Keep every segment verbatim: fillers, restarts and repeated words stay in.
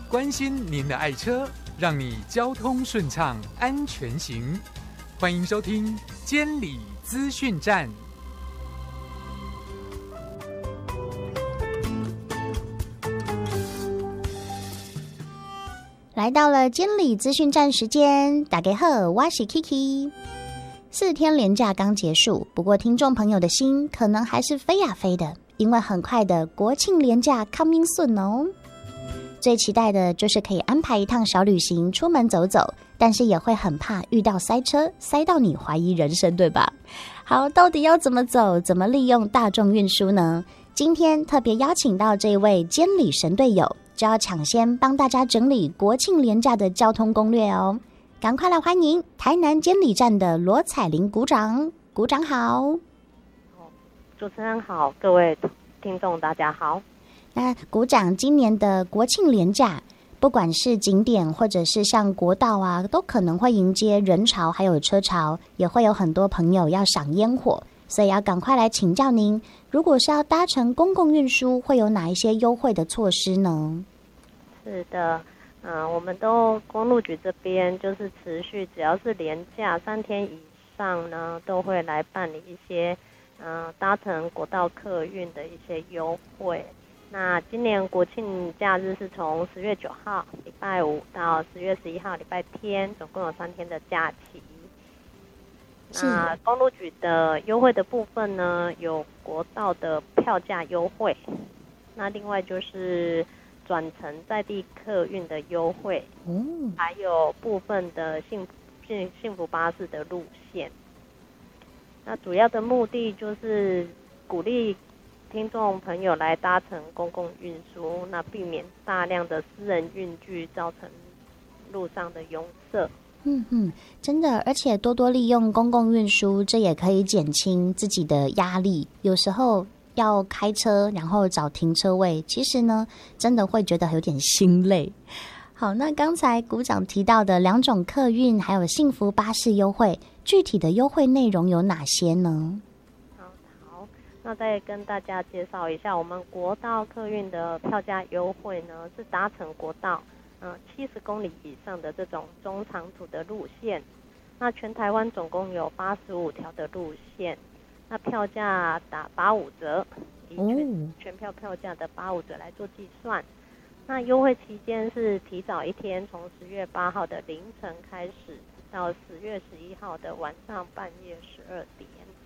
关心您的爱车，让你交通顺畅安全行。欢迎收听监理资讯站。 来到了监理资讯站时间，大家好，我是 Kiki。四天连假刚结束，不过听众朋友的心可能还是飞呀飞的，因为很快的国庆连假 coming soon 哦。最期待的就是可以安排一趟小旅行，出门走走，但是也会很怕遇到塞车，塞到你怀疑人生，对吧？好，到底要怎么走，怎么利用大众运输呢？今天特别邀请到这位监理神队友，就要抢先帮大家整理国庆连假的交通攻略哦。赶快来欢迎台南监理站的罗彩玲股长，股长好。 主持人好，各位听众大家好。 那股长，今年的国庆连假，不管是景点或者是像国道啊，都可能会迎接人潮还有车潮，也会有很多朋友要赏烟火，所以要赶快来请教您，如果是要搭乘公共运输，会有哪一些优惠的措施呢？ 是的，嗯、呃，我们都公路局这边就是持续，只要是连假三天以上呢，都会来办理一些，嗯、呃，搭乘国道客运的一些优惠。那今年国庆假日是从十月九号礼拜五到十月十一号礼拜天，总共有三天的假期。那公路局的优惠的部分呢，有国道的票价优惠，那另外就是转乘在地客运的优惠，嗯，还有部分的幸幸幸福巴士的路线。那主要的目的就是鼓励听众朋友来搭乘公共运输，那避免大量的私人运具造成路上的拥塞。 嗯嗯，真的，而且多多利用公共运输，这也可以减轻自己的压力。有时候要开车，然后找停车位，其实呢，真的会觉得有点心累。好，那刚才股长提到的两种客运，还有幸福巴士优惠，具体的优惠内容有哪些呢？ 那再跟大家介绍一下，我们国道客运的票价优惠呢，是搭乘国道，嗯、呃，七十公里以上的这种中长途的路线。那全台湾总共有八十五条的路线，那票价打八五折，以全全票票价的八五折来做计算。那优惠期间是提早一天，从十月八号的凌晨开始，到十月十一号的晚上半夜十二点。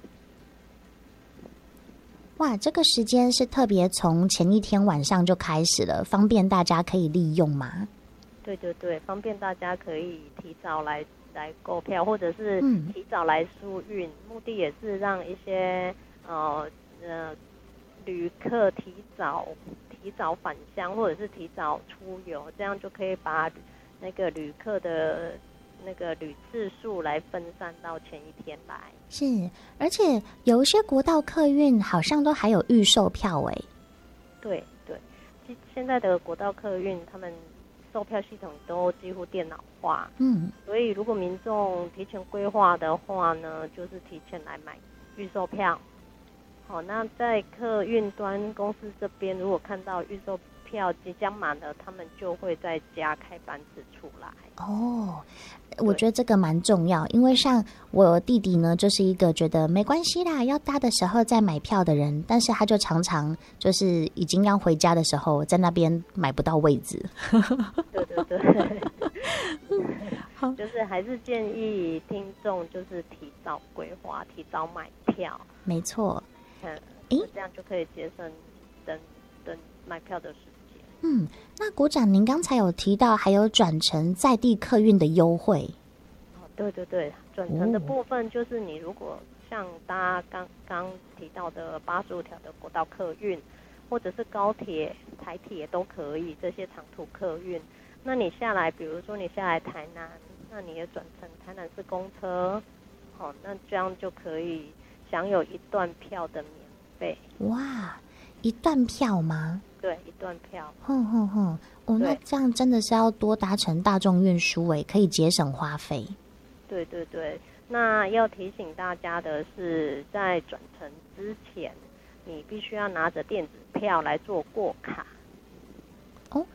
哇，这个时间是特别从前一天晚上就开始了，方便大家可以利用吗？ 对对对，方便大家可以提早来来购票，或者是提早来疏运，嗯、目的也是让一些呃呃旅客提早提早返乡，或者是提早出游，这样就可以把那个旅客的那个旅次数来分散到前一天来。 是，而且有一些国道客运好像都还有预售票哎。 对对，现在的国道客运他们售票系统都几乎电脑化，嗯，所以如果民众提前规划的话呢，就是提前来买预售票。好，那在客运端公司这边，如果看到预售票即将满了，他们就会再加开班次出来。 哦，我觉得这个蛮重要，因为像我弟弟呢，就是一个觉得没关系啦，要搭的时候再买票的人，但是他就常常就是已经要回家的时候，在那边买不到位置。 对对对，好，就是还是建议听众就是提早规划，提早买票。 没错， 嗯，这样就可以节省等等买票的时间。 嗯，那股长，您刚才有提到还有转乘在地客运的优惠。 哦，对对对，转乘的部分就是你如果像搭刚刚提到的八十五条的国道客运，或者是高铁、台铁都可以，这些长途客运，那你下来，比如说你下来台南，那你也转乘台南市公车，好、哦，那这样就可以享有一段票的免费。 哇，一段票吗？ 对，一段票。 哼哼哼，哦，那这样真的是要多搭乘大众运输诶，可以节省花费。 对对对，那要提醒大家的是，在转乘之前，你必须要拿着电子票来做过卡。 哦，啊，那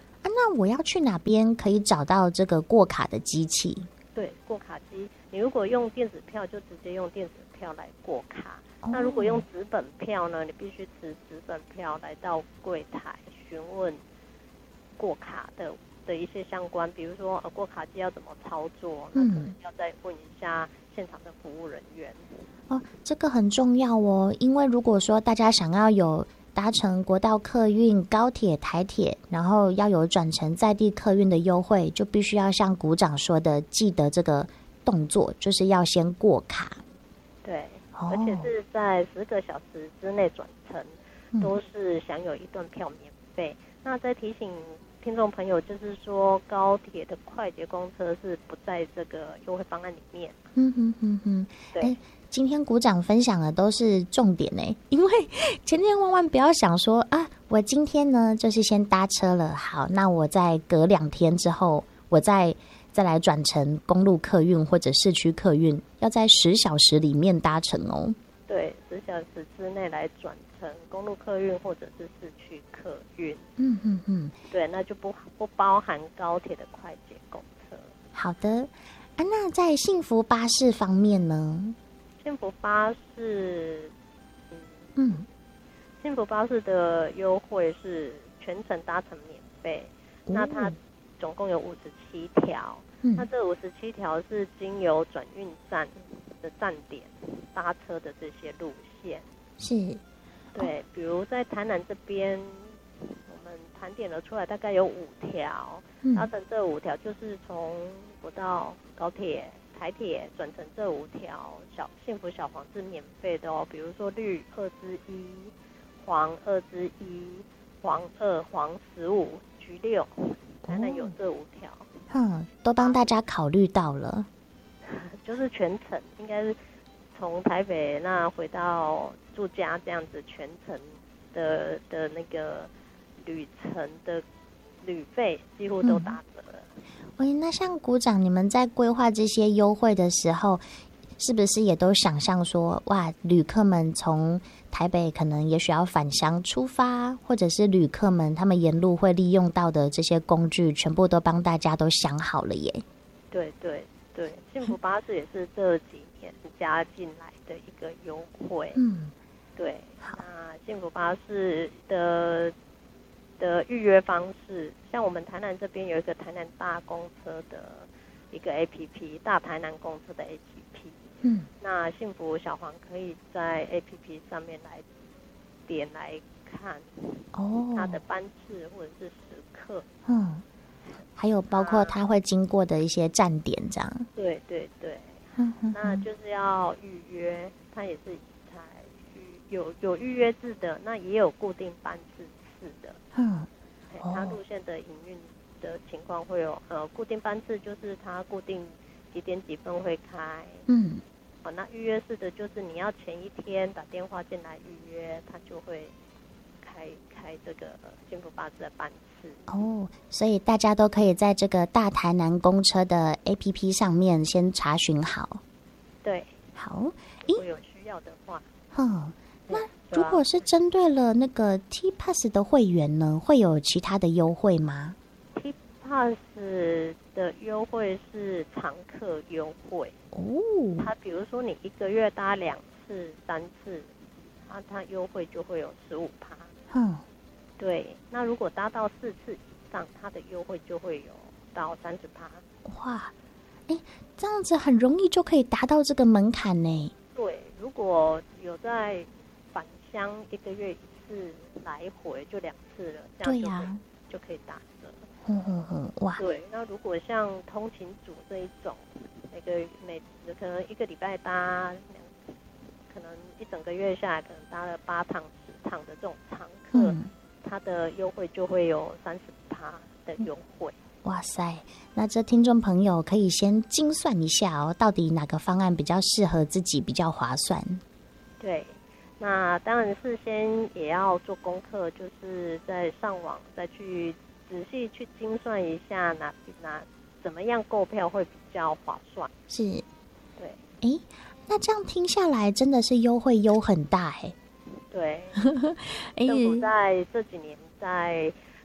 那我要去哪边可以找到这个过卡的机器？ 对，过卡机，你如果用电子票，就直接用电子票来过卡。 哦、 那如果用纸本票呢，你必须持纸本票来到柜台询问过卡的的一些相关，比如说呃过卡机要怎么操作，那可能要再问一下现场的服务人员。 哦，这个很重要哦，因为如果说大家想要有搭乘国道客运、高铁、台铁，然后要有转乘在地客运的优惠，就必须要像股长说的，记得这个动作，就是要先过卡。 对， 哦、 而且是在十个小时之内转乘，都是享有一段票免费。嗯、那再提醒听众朋友，就是说高铁的快捷公车是不在这个优惠方案里面。 嗯哼哼哼， 对。 欸今天股长分享的都是重点呢，因为千千万万不要想说啊，我今天呢就是先搭车了，好，那我再隔两天之后，我再再来转乘公路客运或者市区客运，要在十小时里面搭乘哦。 对，十小时之内来转乘公路客运或者是市区客运。 嗯嗯嗯， 对，那就不不包含高铁的快捷公车。 好的，啊，那在幸福巴士方面呢？ 幸福巴士，嗯， 嗯， 幸福巴士的优惠是全程搭乘免费，哦、那它总共有五十七条，嗯、那这五十七条是经由转运站的站点搭车的这些路线， 是， 对，比如在台南这边，我们盘点了出来，大概有五条， 嗯、 搭乘这五条就是从国道、高铁、台铁转乘这五条小幸福小黄是免费的哦，比如说绿二之一、黄二之一、黄二、黄十五、橘六，台南有这五条。 嗯，都帮大家考虑到了， 就是全程应该是从台北那回到住家这样子，全程的的那个旅程的旅费几乎都打折了。 喂，那像股长，你们在规划这些优惠的时候，是不是也都想象说，哇，旅客们从台北可能也许要返乡出发，或者是旅客们他们沿路会利用到的这些工具，全部都帮大家都想好了耶？ 对对对，幸福巴士也是这几年加进来的一个优惠。嗯，对。那幸福巴士的的预约方式，像我们台南这边有一个台南大公车的一个 A P P， 大台南公车的 A P P。嗯，那幸福小黄可以在 A P P 上面来点来看哦，它的班次或者是时刻。嗯， 还有包括它会经过的一些站点，这样。 对对对，嗯嗯，那就是要预约，它也是采有有预约制的，那也有固定班次次的。嗯，它路线的营运的情况会有呃固定班次，就是它固定几点几分会开。嗯，哦，那预约式的就是你要前一天打电话进来预约，它就会开开这个幸福巴士的班次。 哦，所以大家都可以在这个大台南公车的 A P P 上面先查询好。 对， 好， 如果有需要的话。 嗯，那如果是针对了那个 T Pass 的会员呢，会有其他的优惠吗？ T Pass 的优惠是常客优惠哦，它比如说你一个月搭两次、三次，它它优惠就会有十五趴。嗯，对。那如果搭到四次以上，它的优惠就会有到三十趴。 哇，哎，这样子很容易就可以达到这个门槛呢。 对，如果有在返乡一个月一次来回就两次了，这样就可以、啊、就可以打折。嗯嗯嗯，哇！对，那如果像通勤组这一种，每个每可能一个礼拜搭两，可能一整个月下来可能搭了八趟十趟的这种常客，嗯、它的优惠就会有三十趴的优惠。 哇塞！那这听众朋友可以先精算一下哦，到底哪个方案比较适合自己，比较划算？ 对。那当然事先也要做功课，就是在上网再去仔细去精算一下哪哪怎么样购票会比较划算。 是， 对。 哎，那这样听下来真的是优惠优很大哎。 对，政府在这几年在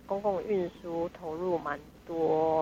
公共运输投入蛮多